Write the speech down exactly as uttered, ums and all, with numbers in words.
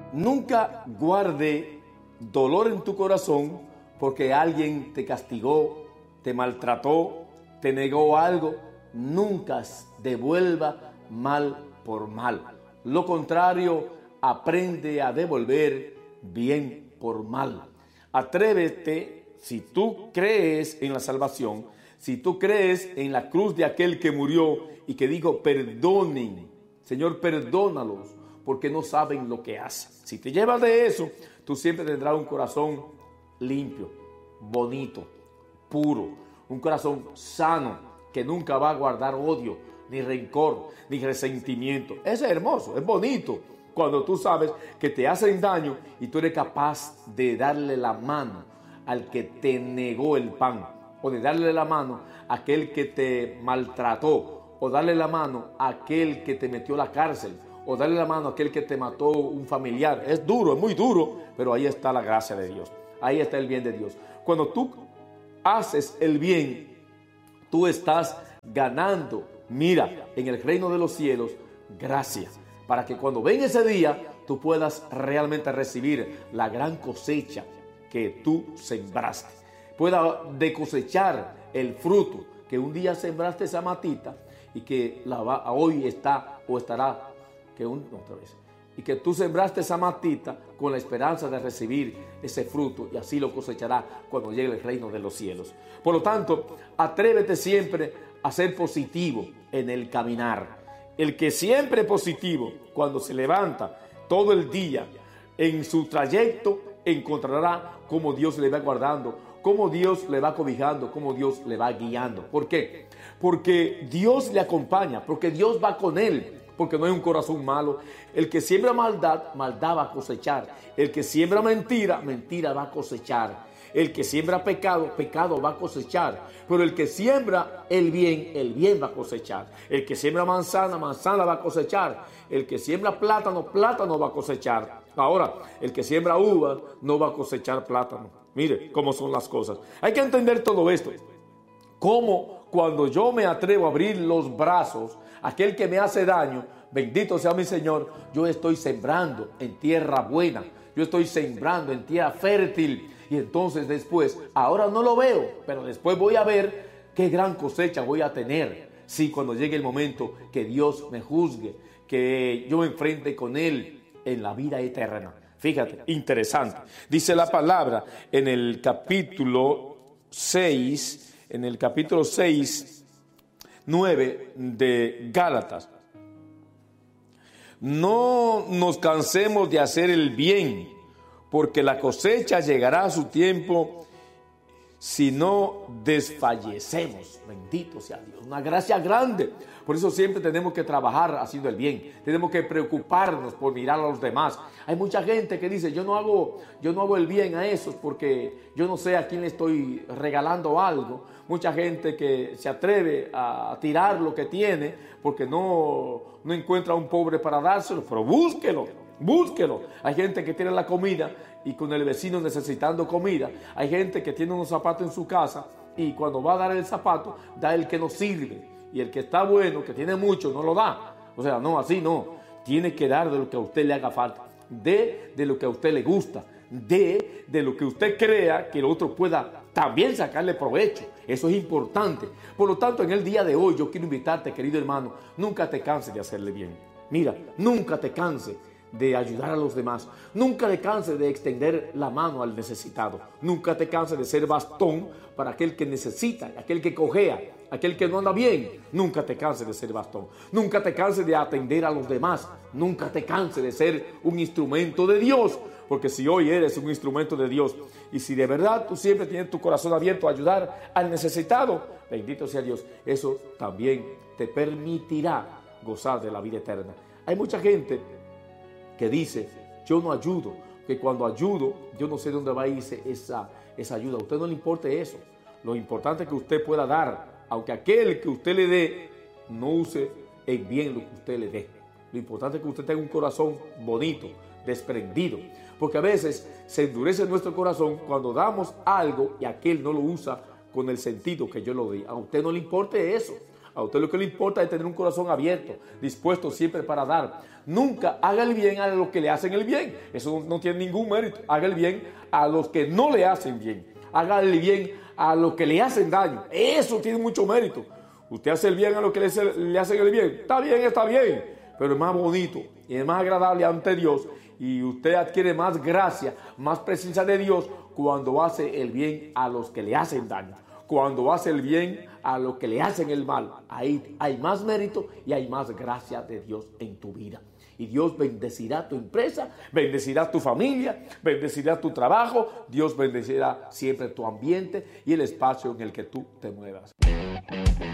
Nunca guarde dolor en tu corazón porque alguien te castigó, te maltrató, te negó algo. Nunca devuelva mal por mal. Lo contrario, aprende a devolver bien por mal. Atrévete, si tú crees en la salvación, si tú crees en la cruz de aquel que murió y que dijo, perdonen, Señor, perdónalos, porque no saben lo que hacen. Si te llevas de eso, tú siempre tendrás un corazón limpio, bonito, puro, un corazón sano, que nunca va a guardar odio, ni rencor, ni resentimiento. Eso es hermoso, es bonito, cuando tú sabes que te hacen daño y tú eres capaz de darle la mano al que te negó el pan, o de darle la mano a aquel que te maltrató, o darle la mano a aquel que te metió a la cárcel, o darle la mano a aquel que te mató un familiar. Es duro, es muy duro, pero ahí está la gracia de Dios, ahí está el bien de Dios. Cuando tú haces el bien, tú estás ganando, mira, en el reino de los cielos, gracia, para que cuando venga ese día, tú puedas realmente recibir la gran cosecha que tú sembraste. Pueda de cosechar el fruto que un día sembraste esa matita y que la va, hoy está o estará, que un, otra vez, y que tú sembraste esa matita con la esperanza de recibir ese fruto y así lo cosechará cuando llegue el reino de los cielos. Por lo tanto, atrévete siempre a ser positivo en el caminar. El que siempre es positivo cuando se levanta todo el día en su trayecto encontrará cómo Dios le va guardando, cómo Dios le va cobijando, cómo Dios le va guiando. ¿Por qué? Porque Dios le acompaña, porque Dios va con él, porque no hay un corazón malo. El que siembra maldad, maldad va a cosechar. El que siembra mentira, mentira va a cosechar. El que siembra pecado, pecado va a cosechar. Pero el que siembra el bien, el bien va a cosechar. El que siembra manzana, manzana va a cosechar. El que siembra plátano, plátano va a cosechar. Ahora, el que siembra uva no va a cosechar plátano. Mire cómo son las cosas. Hay que entender todo esto. Cómo cuando yo me atrevo a abrir los brazos, aquel que me hace daño, bendito sea mi Señor, yo estoy sembrando en tierra buena. Yo estoy sembrando en tierra fértil. Y entonces después, ahora no lo veo, pero después voy a ver qué gran cosecha voy a tener. Sí, cuando llegue el momento que Dios me juzgue, que yo me enfrente con Él en la vida eterna. Fíjate, interesante. Dice la palabra en el capítulo seis, en el capítulo seis, nueve de Gálatas. No nos cansemos de hacer el bien, porque la cosecha llegará a su tiempo si no desfallecemos. Bendito sea Dios, una gracia grande. Por eso siempre tenemos que trabajar haciendo el bien. Tenemos que preocuparnos por mirar a los demás. Hay mucha gente que dice, yo no hago, yo no hago el bien a esos porque yo no sé a quién le estoy regalando algo. Mucha gente que se atreve a tirar lo que tiene porque no, no encuentra a un pobre para dárselo, pero búsquelo. Búsquelo. Hay gente que tiene la comida y con el vecino necesitando comida. Hay gente que tiene unos zapatos en su casa y cuando va a dar el zapato, da el que no sirve. Y el que está bueno, que tiene mucho, no lo da. O sea, no, así no. Tiene que dar de lo que a usted le haga falta. De, de lo que a usted le gusta. De, de lo que usted crea que el otro pueda también sacarle provecho. Eso es importante. Por lo tanto, en el día de hoy yo quiero invitarte, querido hermano, nunca te canses de hacerle bien. Mira, nunca te canses de ayudar a los demás. Nunca te canses de extender la mano al necesitado. Nunca te canses de ser bastón para aquel que necesita, aquel que cojea, aquel que no anda bien. Nunca te canses de ser bastón. Nunca te canses de atender a los demás. Nunca te canses de ser un instrumento de Dios. Porque si hoy eres un instrumento de Dios y si de verdad tú siempre tienes tu corazón abierto a ayudar al necesitado, bendito sea Dios, eso también te permitirá gozar de la vida eterna. Hay mucha gente que dice, yo no ayudo, que cuando ayudo, yo no sé dónde va a irse esa, esa ayuda. A usted no le importe eso. Lo importante es que usted pueda dar, aunque aquel que usted le dé, no use en bien lo que usted le dé. Lo importante es que usted tenga un corazón bonito, desprendido. Porque a veces se endurece nuestro corazón cuando damos algo y aquel no lo usa con el sentido que yo lo di. A usted no le importe eso. A usted lo que le importa es tener un corazón abierto, dispuesto siempre para dar. Nunca haga el bien a los que le hacen el bien. Eso no, no tiene ningún mérito. Haga el bien a los que no le hacen bien. Haga el bien a los que le hacen daño. Eso tiene mucho mérito. Usted hace el bien a los que le, le hacen el bien. Está bien, está bien. Pero es más bonito y es más agradable ante Dios. Y usted adquiere más gracia, más presencia de Dios cuando hace el bien a los que le hacen daño. Cuando hace el bien a los que le hacen el mal. Ahí hay más mérito y hay más gracia de Dios en tu vida. Y Dios bendecirá tu empresa, bendecirá tu familia, bendecirá tu trabajo. Dios bendecirá siempre tu ambiente y el espacio en el que tú te muevas.